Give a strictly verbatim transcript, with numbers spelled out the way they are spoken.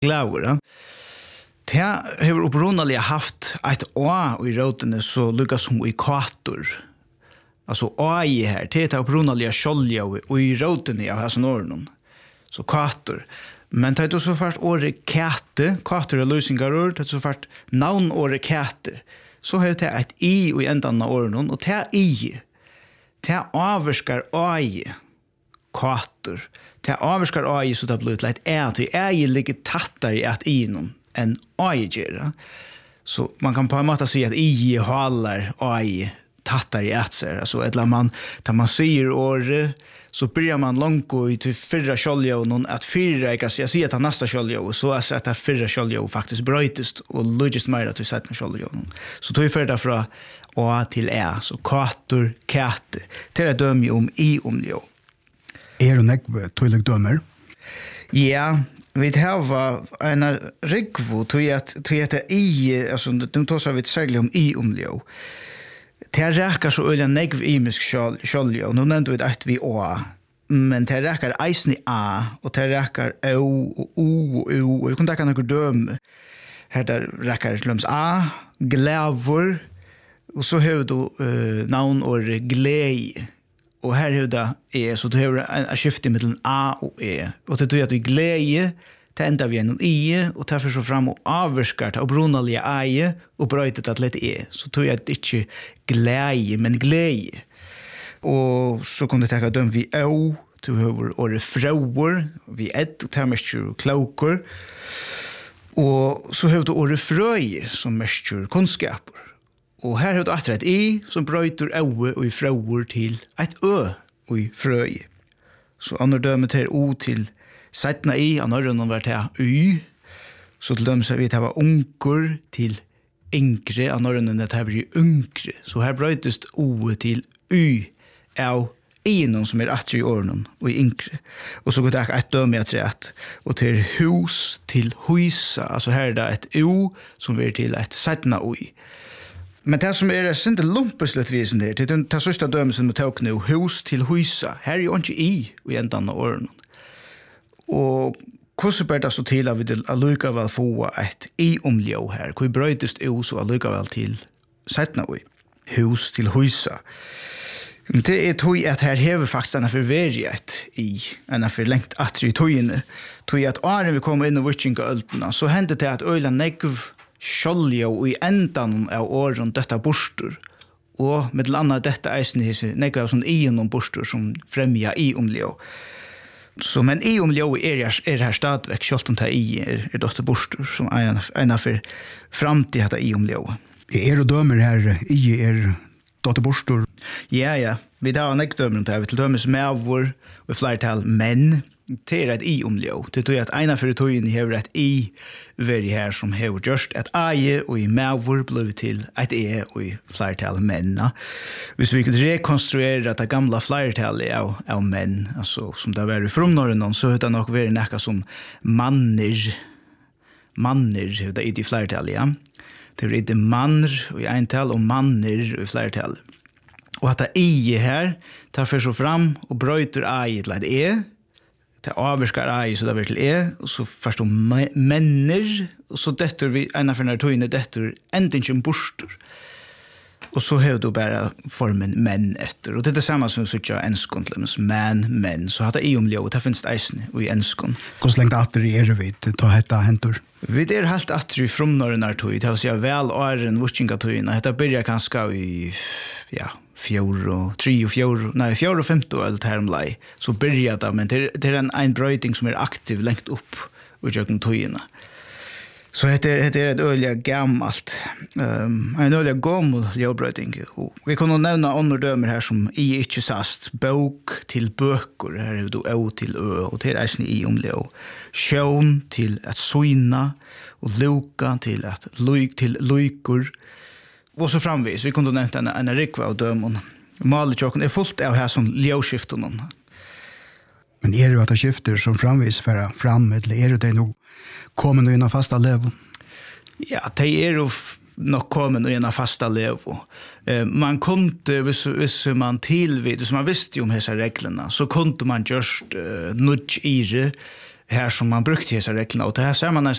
gläver. Det har upprunaligt haft ett å i rådene så lyckas som i kvator. Alltså å i här, det är upprunaligt skölja och i rådene av här norrnon. Så kvator. Men det är så fast året käte, kvator är lösningar, det är så fast navn året käte. Så har det ett i och i ändan av åren, och det i, det avvarskar ai, kvator. Det avvarskar ai så det blir ett lätt ä, det är ligger tattar i att i någon än ai gör. Så man kan på en måte säga att i håller ai tattar i att sig. Alltså ett man, där man säger året, så börjar man långt i till förra skölja och någon att förra, jag ska säga att nästa skölja och så är att förra skölja faktiskt brötest och logist mer att du sätter skölja. Så tog vi för därför A till Ä, så kator, katte, till att döma om i omljå. Är du näck tydlig dömer? Ja, vi har en rikvo till att till att i, alltså nu tar så vi särskilt om i omljå. Det räcker så öliga negv imisk skölja, och nu nämnde vi att vi å, men det räcker eisen i a, och det räcker o, och o, och o, och vi kan ta några döm. Här där räcker glöms a, glävor, och så har du uh, navn och gläj. Och här har det är så du har en skifte mellan a och e. Och det är att du gläje, det enda vi genom i, och därför så fram och avvarskar och brunaliga eie och bröjtet att lite e. Så tog jag inte gläje, men gläje. Och så kunde jag ta dem vi å, du har åre frågor, vi ett och termestur och klokor. Och så har du åre fröj som mestur kunskaper. Och här har du att ett i som bröjter å och i frågor till ett ö och i fröj. Så andra dömet här o till sättna i, andra rundan var det y. Så till dem så vi det var unkor till enkre, andra rundan det här blir unkre. Så här bröjtes o till y av inom som är att i åren och i enkre. Och så går det ett döme att rätt. Och till hus till husa. Alltså här är det ett o som blir till ett sättna oj. Men det som är det inte lumpesligt visen där, det är det sista dömen som vi tog nu, hus till husa. Här är ju inte i och i ändan av åren. Og hvordan bør det så til at vi allikevel få et i-omljå her? Hvor brøytes det også allikevel til settene vi? Hus til husa. Men det er tog at her hever faktisk denne forverget i, denne for lengt atre i togene. Tog at åren vi kom inn i Vitsjinga-øltene, så hendte det at øyla negv skjolja og i endan av åren dette borster. Og med annet dette eisen hese negv av sånn i-om borster som fremja i-omljå. Så men i om Leo är är är här stadväck skalt om ta i är är dotter borstor som en en för framtid hata i om Leo. Är det dömer här i är dotter borstor? Ja ja, vi tar en dömer där vi till dömes med vår och flertal men det är ett i om Leo. Det tror jag att ena för tojen i har ett i very här som har just ett aje och i med vår blev till ett e och i flertal män. Hvis vi kunde rekonstruera det gamla flertalet av, av män, alltså som det var från norrön, så hade det nog varit näka som manner, manner, det är i flertalet, ja. Det är inte manner och i ental och manner i flertalet. Och att det i här tar för så fram och bröjter aje till ett e, det avvarskar aje så det blir till e, och så först då männer, och så dettor vi, ena för när togene dettor, ändringen borstor. Och så har du bara formen män efter. Och det är detsamma som sucha enskon till män, män. Så hade i omljå, det finns eisen i enskon. Hur länge atter är det vid ta hetta hentor? Vi är helt atter i fromnorrnar tog. Det vill säga väl åren vurtsingatogina. Det börjar kanske i ja, fjord och tre och fjord, nej, fjord och femte och allt här om lej. Så börjar det, men det, det är en, en bröjting som är aktiv längt upp och jag kan togina. Så det är, det är ett öliga gammalt, um, en öliga gammal jordbröting. Vi kan nämna andra dömer här som i inte sast, bok till böcker, här är det å till ö, och det är i omljå. Sjön till att syna, och luka till att lyk till lykor. Och så framvis, vi kunde nämna en, en rikva av dömen. Maletjocken är fullt av här som ljåskiften. Men är det att det skifter som framvis för fram, eller är det nog kommer nu in fasta levo? Ja, det är ju nog kommer nu in fasta levo. Eh, man kunde, hvis, hvis man tillvid, så man visste ju om dessa reglerna, så kunde man just uh, nudge i det här som man brukte dessa reglerna. Och det här ser man